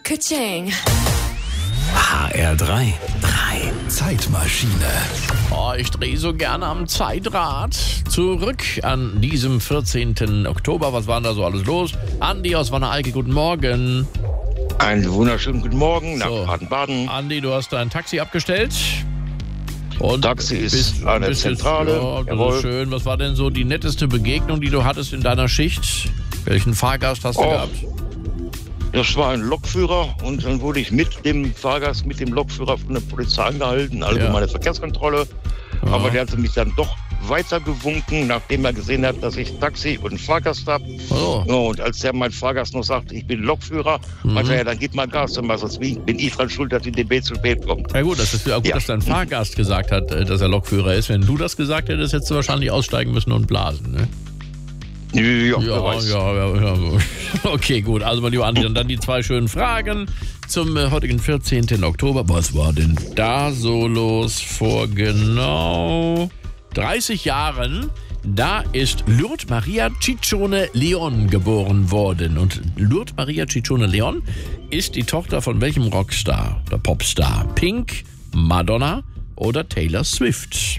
Ka-ching. HR3 Zeitmaschine. Oh, ich drehe so gerne am Zeitrad. Zurück an diesem 14. Oktober. Was war denn da so alles los? Andi aus Wanne-Eickel, guten Morgen. Einen wunderschönen guten Morgen nach So. Baden-Baden. Andi, du hast dein Taxi abgestellt. Und Taxi ist an der bist Zentrale. Jetzt, ja, das Jawohl. ist schön. Was war denn so die netteste Begegnung, die du hattest in deiner Schicht? Welchen Fahrgast hast du gehabt? Das war ein Lokführer und dann wurde ich mit dem Fahrgast, mit dem Lokführer von der Polizei angehalten, allgemeine Verkehrskontrolle. Ja. Aber der hatte mich dann doch weitergewunken, nachdem er gesehen hat, dass ich Taxi und einen Fahrgast habe. Oh. Ja, und als der mein Fahrgast noch sagt, ich bin Lokführer, meinte er, dann gib mal Gas, sonst bin ich dran schuld, dass die DB zu spät kommt. Ja gut, das ist ja gut, dass dein Fahrgast gesagt hat, dass er Lokführer ist. Wenn du das gesagt hättest, hättest du wahrscheinlich aussteigen müssen und blasen, ne? Ja, wer weiß. Ja. Okay, gut. Also, mein lieber Andi, dann die zwei schönen Fragen zum heutigen 14. Oktober. Was war denn da so los? Vor genau 30 Jahren, da ist Lourdes Maria Ciccione Leon geboren worden. Und Lourdes Maria Ciccione Leon ist die Tochter von welchem Rockstar oder Popstar? Pink, Madonna oder Taylor Swift?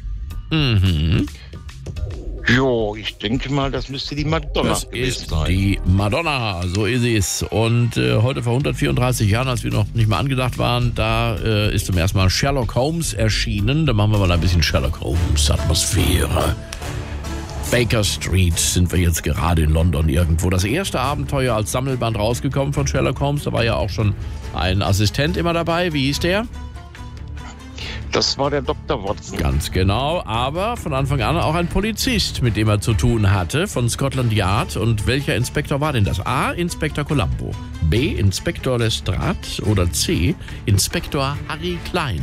Jo, ich denke mal, das müsste die Madonna Das gewesen ist sein. die Madonna, so ist es. Und heute vor 134 Jahren, als wir noch nicht mal angedacht waren, da ist zum ersten Mal Sherlock Holmes erschienen. Da machen wir mal ein bisschen Sherlock Holmes Atmosphäre. Baker Street sind wir jetzt gerade in London irgendwo. Das erste Abenteuer als Sammelband rausgekommen von Sherlock Holmes. Da war ja auch schon ein Assistent immer dabei. Wie hieß der? Das war der Dr. Watson. Ganz genau, aber von Anfang an auch ein Polizist, mit dem er zu tun hatte, von Scotland Yard. Und welcher Inspektor war denn das? A. Inspektor Columbo, B. Inspektor Lestrade oder C. Inspektor Harry Klein?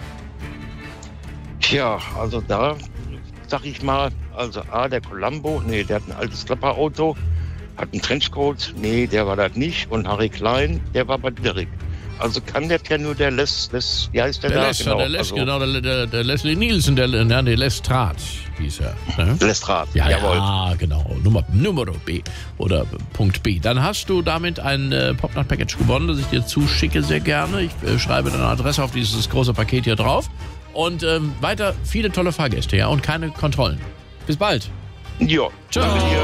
Tja, also da sag ich mal, also A, der Columbo, nee, der hat ein altes Klapperauto, hat einen Trenchcoat, nee, der war das nicht. Und Harry Klein, der war bei Derrick. Also kann der ja nur der wie heißt der da? Der Leslie Nielsen, der Lestrade hieß er. Ne? Lestrade, Jawohl. jawohl. Ja, genau. Nummer B oder Punkt B. Dann hast du damit ein Popnacht-Package gewonnen, das ich dir zuschicke sehr gerne. Ich schreibe deine Adresse auf dieses große Paket hier drauf. Und weiter viele tolle Fahrgäste, ja, und keine Kontrollen. Bis bald. Ja, Ciao. danke dir.